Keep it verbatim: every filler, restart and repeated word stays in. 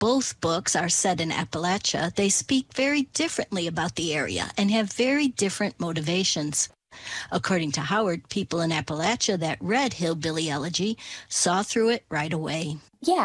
Both books are set in Appalachia. They speak very differently about the area and have very different motivations. According to Howard, people in Appalachia that read Hillbilly Elegy saw through it right away. Yeah,